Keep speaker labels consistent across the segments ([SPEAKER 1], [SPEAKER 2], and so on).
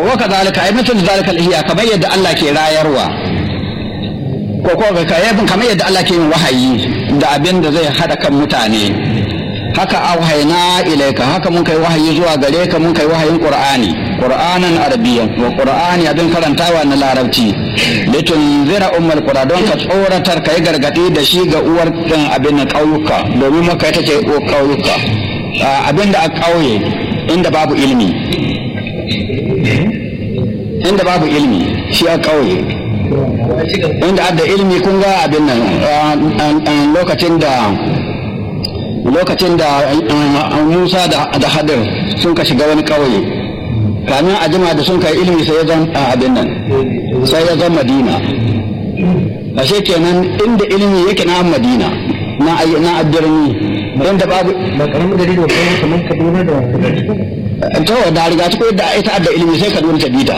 [SPEAKER 1] wa kadhalika ay mithlu zalika al-ihya kamar yadda Allah ke rayarwa ko kamar yadda Allah ke yin wahayi da abin da zai hada kan mutane haka auhayna ilaika haka mun kai wahayi zuwa gare ka mun kai wahayin qur'anan arabiyyan wa qur'ani abin karantawa na larabci litunzira ummul qura don ka tsoratar kai gargadi da shi ga uwar din abin kauyuka domin maka ita ce kauyuka abin da a kauye inda babu ilimi shi a kauye inda adda ilimi kun ga abin nan lokacin da Musa da Hadir sun ka shiga wani ƙauye kamin a jima da sun kai ilimi sai ya zan abin nan sai ya zan Madina ashe kenan inda ilimi yake na Madina na addini inda babu
[SPEAKER 2] karamin gari da kuma kamar Kaduna da
[SPEAKER 1] to da riga ta da ita adda ilimi sai Kaduna ta bita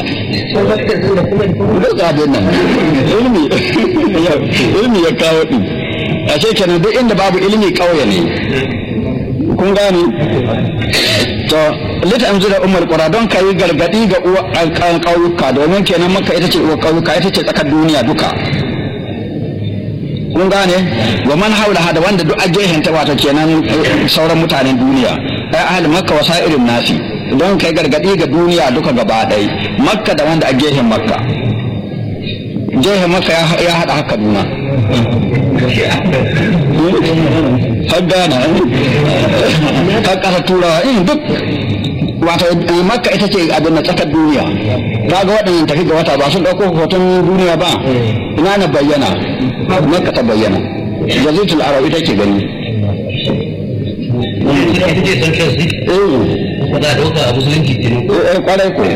[SPEAKER 1] duk abin nan ilimi ya kawo din ashe kenan duk inda babu ilimi kauye ne kun gane to lita amzira ummul qura don kai gargadi ga kauyuka domin kenan Makka ita ce kauyuka ita ce tsakar duniya duka kun gane wa man haula hada wanda duk ajehen ta wato kenan sauran mutanen duniya ai ahli Makka wa sa'irin nasi don kai gargadi ga duniya duka gaba ɗaya Makka da wanda ajehen Makka jehen Makka ya hada haka duna har gana har ƙasa turawa duk wato Makka ita ce abin na tsakar duniya ba ga waɗannan tafi ga wata ba sun ɗauko hoton duniya ba ina na bayyana Makka ta bayyana jazitul arab ita ke gani kwarai ko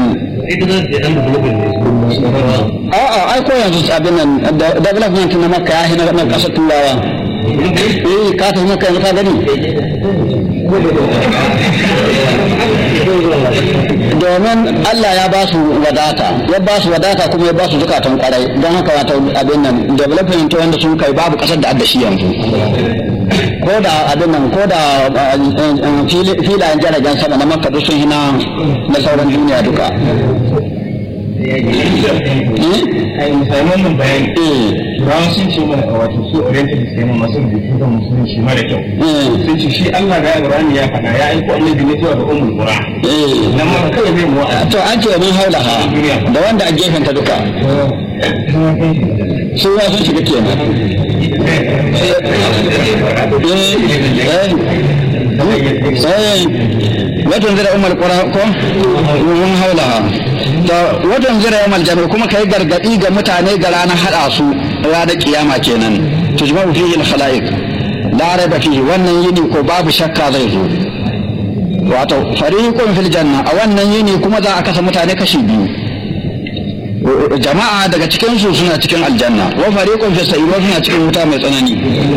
[SPEAKER 1] a'a ai ko yanzu abin nan development na Makka ya hina na ƙasar turawa ka tafi Makka yanzu ka gani domin Allah ya ba su wadata kuma ya ba su zukatan kwarai don haka wata abin nan development wanda sun kai babu ƙasar da adda shi yanzu ko da abin nan ko da filayen jiragen sama na Makka duk sun hina na sauran duniya duka
[SPEAKER 2] wannan bayani bayan sun ce mana a wato su orientalist ne masu rubutu da musulunci mara kyau sun ce shi Allah ga Ibrahim ya faɗa ya aiko annabi ne zuwa ga ummul qura nan ma kai zai mu
[SPEAKER 1] to an ce mun haulaha da wanda a gefen ta duka su ya sun shiga kenan watan zira ummul qura ko mun haulaha da watan zira yawmal jami kuma kai gargadi ga mutane ga ranar hada su ranar kiyama kenan tujma'u fihi al-khalaiq la raiba fihi wannan yini ko babu shakka zai zo wato fariqun fil janna a wannan yini kuma za a kasa mutane kashi biyu jama'a daga cikin su suna cikin aljanna wa fariqun fi sa'ir suna cikin wuta mai tsanani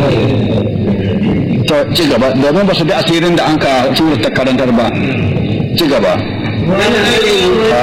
[SPEAKER 1] to ci gaba domin ba su bi asirin da an ka tura ta karantar ba ci gaba